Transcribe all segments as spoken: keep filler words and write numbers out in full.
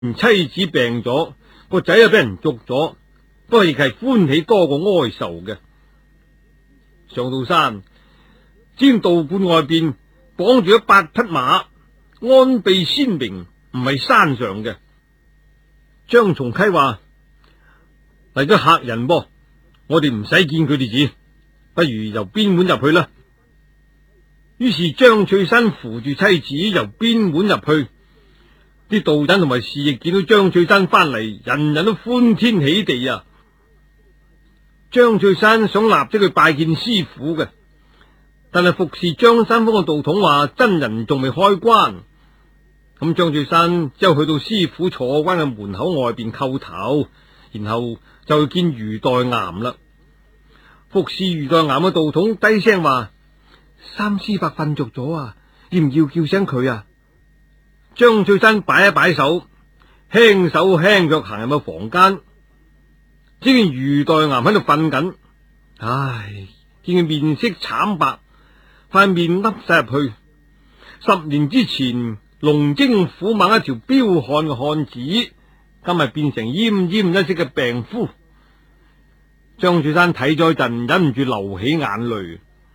妻子病咗，個仔又俾人捉咗，不過亦係歡喜多過哀愁嘅。上到山，見道觀外邊綁住咗八匹馬，鞍轡鮮明，唔係山上嘅。張松溪話：嚟咗客人噃，我哋唔使見佢哋字，不如由邊門入去啦。於是張翠山扶住妻子由邊門入去，啲道人同埋侍役見到張翠山翻嚟，人人都歡天喜地啊！張翠山想立即去拜見師傅嘅，但係服侍張三豐嘅道統話真人仲未開關，咁張翠山之後去到師傅坐關嘅門口外邊叩頭，然後就去見余代岩啦。服侍余代岩嘅道統低聲話：三師伯瞓着咗啊，要唔要叫醒佢啊？張翠山擺一擺手，輕手輕腳行入個房間，只見余代岩喺度瞓緊，唉，見佢面色慘白，塊面凹晒入去。十年之前龍精虎猛一條彪悍嘅漢子，今日變成奄奄一息嘅病夫。張翠山睇咗一陣，忍唔住流起眼淚。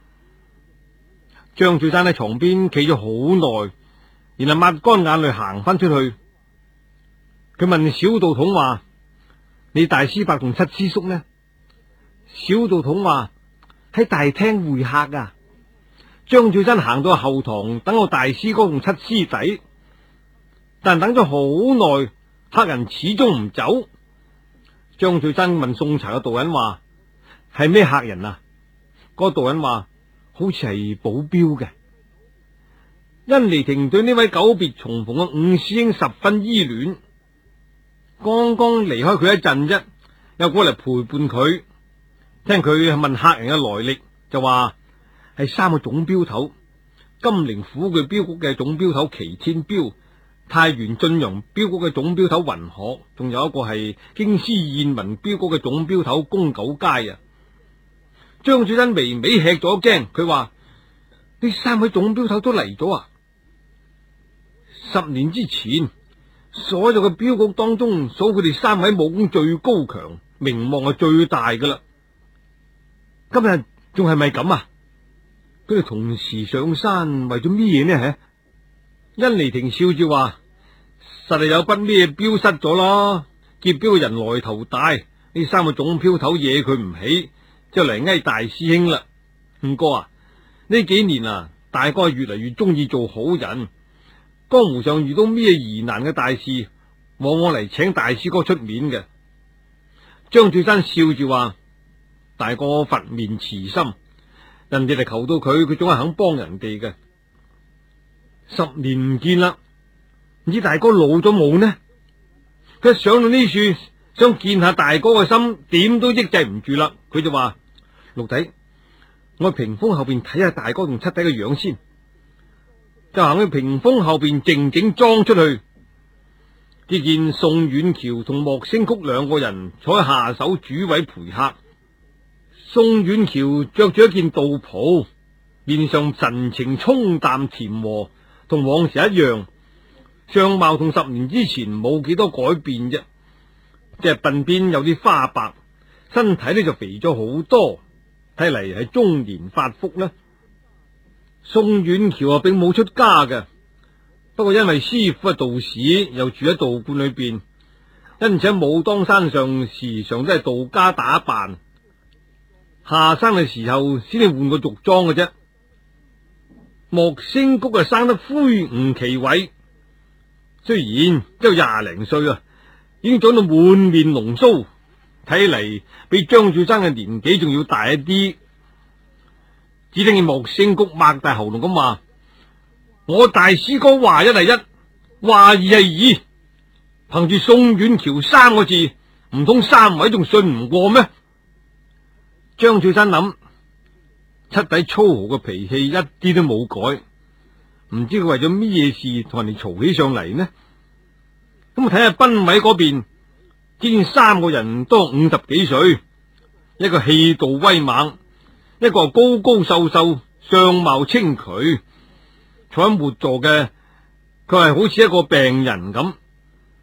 張翠山喺床邊企咗好耐，然後抹乾眼淚行翻出去。佢問小道統話：你大師伯同七師叔呢？小道統話：喺大廳會客啊。張翠山行到後堂等我大師哥同七師弟，但等咗好耐，客人始終唔走。張翠山問送茶嘅道人話：係咩客人啊？嗰個道人話：好似係保鏢嘅。甄尼廷對呢位久別重逢嘅五師兄十分依戀，剛剛離開佢一陣啫，又過嚟陪伴佢。聽佢問客人嘅來歷，就話係三個總鏢頭：金陵虎踞鏢局嘅總鏢頭祁天彪，太原晉陽鏢局嘅總鏢頭雲鶴，仲有一個係京師燕文鏢局嘅總鏢頭宮九階啊！張翠山微微吃咗驚，佢話：呢三位總鏢頭都嚟咗啊！十年之前，所有嘅鏢局當中，數佢哋三位武功最高強，名望係最大噶啦。今日仲係咪咁啊？佢哋同時上山為咗咩嘢呢？甄尼廷笑住話：實係有筆咩鏢失咗啦，劫鏢嘅人來頭大，呢三個總鏢頭惹佢唔起，就嚟挨大師兄啦。五哥啊，呢幾年啊，大哥越嚟越中意做好人，江湖上遇到咩疑難嘅大事，往往嚟請大師哥出面嘅。張翠山笑住話：大哥佛面慈心，人哋嚟求到佢，佢總係肯幫人哋嘅。十年唔見啦，唔知大哥老咗冇呢？佢一上到呢處，想見下大哥嘅心，點都抑制唔住啦。佢就話：六弟，我去屏風後邊睇下大哥同七弟嘅樣先。就行去屏風後邊靜靜裝出去，只見宋遠橋同莫星曲兩個人坐喺下手主位陪客。宋遠橋着住一件道袍，面上神情沖淡甜和，同往時一樣，相貌同十年之前冇幾多改變啫，即係鬢邊有啲花白，身體呢就肥咗好多，睇嚟係中年發福啦。宋遠橋啊，並冇出家嘅，不過因為師傅係道士，又住喺道觀裏邊，因此喺武當山上時常都係道家打扮，下山嘅時候先至換個俗裝嘅啫。莫星谷啊，生得魁梧奇偉，雖然只有廿零歲啊，已經長到滿面龍鬚，睇嚟比張翠山嘅年紀仲要大一啲。只聽見莫星谷擘大喉嚨咁話：我大師哥話一係一，話二係二，憑住宋遠橋三個字，唔通三位仲信唔過咩？張翠山諗，七弟粗豪嘅脾氣一啲都冇改，唔知佢為咗咩嘢事同人哋嘈起上嚟呢？咁睇下賓位嗰邊，只見三個人都五十幾歲，一個氣度威猛，一個高高瘦瘦，相貌清渠，坐喺末座嘅佢係好似一個病人咁，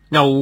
又